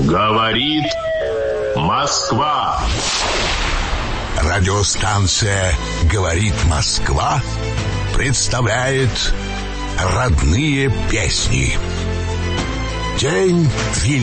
Говорит Москва. Радиостанция «Говорит Москва» представляет родные песни. День великий.